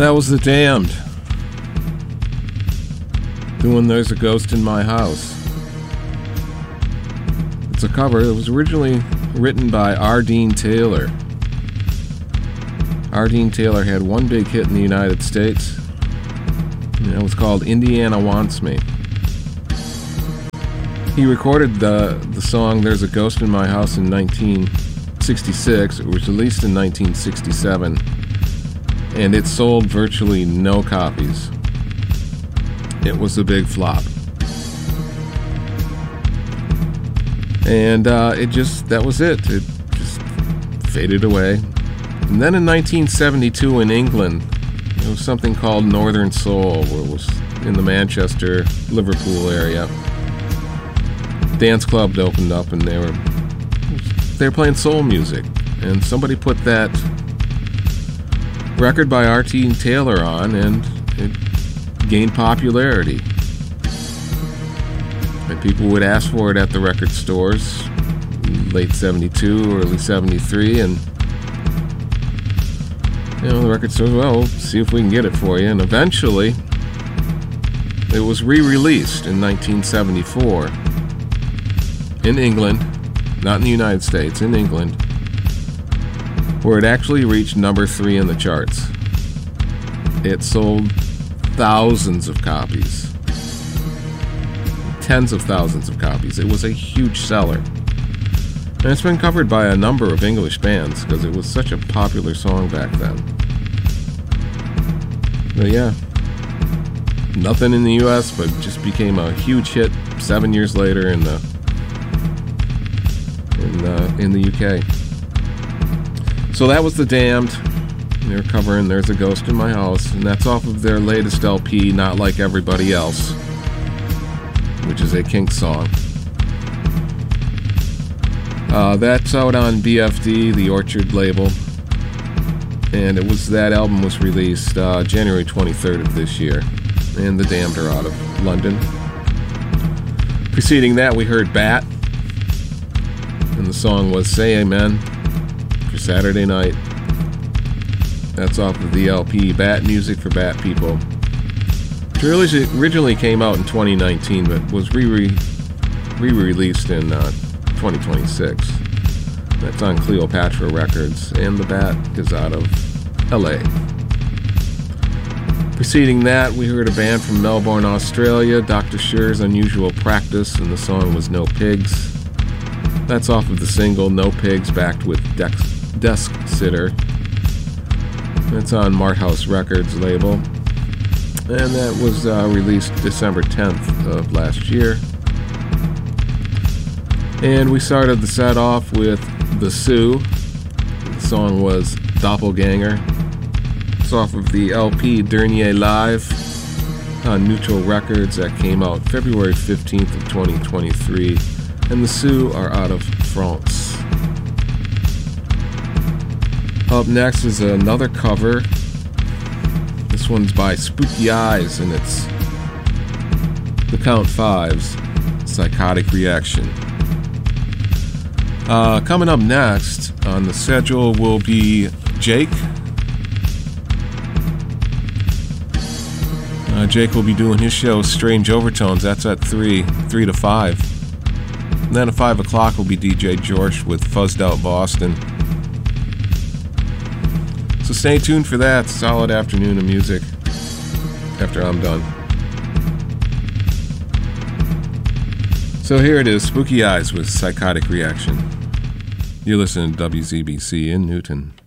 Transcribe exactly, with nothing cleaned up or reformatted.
That was The Damned doing There's a Ghost in My House. It's a cover. It was originally written by R. Dean Taylor. R. Dean Taylor had one big hit in the United States, and it was called Indiana Wants Me. He recorded the, the song There's a Ghost in My House in nineteen sixty-six. It was released in nineteen sixty-seven, and it sold virtually no copies. It was a big flop. And uh, it just, that was it. It just faded away. And then in nineteen seventy-two in England, there was something called Northern Soul, where it was in the Manchester, Liverpool area. Dance club opened up, and they were they were playing soul music. And somebody put that record by R. Dean Taylor on, and it gained popularity. And people would ask for it at the record stores in late seventy-two, early seventy-three, and you know, the record store, well, we'll see if we can get it for you. And eventually, it was re-released in nineteen seventy-four in England, not in the United States, in England, where it actually reached number three in the charts. It sold thousands of copies. Tens of thousands of copies. It was a huge seller. And it's been covered by a number of English bands because it was such a popular song back then. But yeah, nothing in the U S, but just became a huge hit seven years later in the in the, in the U K. So that was The Damned. They're covering There's a Ghost in My House, and that's off of their latest L P, Not Like Everybody Else, which is a Kinks song. Uh, that's out on B F D, the Orchard label, and it was that album was released uh, January twenty-third of this year, and The Damned are out of London. Preceding that, we heard Bat, and the song was Say Amen for Saturday Night. That's off of the L P Bat Music for Bat People. It originally came out in twenty nineteen, but was re re-released in uh, twenty twenty-six. That's on Cleopatra Records, and the Bat is out of L A. Preceding that, we heard a band from Melbourne, Australia, Doctor Scher's Unusual Practice, and the song was No Pigs. That's off of the single No Pigs, backed with Dex- Desk Sitter. That's on Marthouse Records label. And that was uh, released December tenth of last year. And we started the set off with The Sioux. The song was Doppelganger. It's off of the L P Dernier Live on Neutral Records that came out February fifteenth of twenty twenty-three. And The Sioux are out of France. Up next is another cover. This one's by Spooky Eyes, and it's The Count Fives, Psychotic Reaction. Uh, coming up next on the schedule will be Jake. Uh, Jake will be doing his show Strange Overtones. That's at three, three to five. And then at five o'clock will be D J George with Fuzzed Out Boston. So stay tuned for that. Solid afternoon of music after I'm done. So here it is, Spooky Eyes with Psychotic Reaction. You're listening to W Z B C in Newton.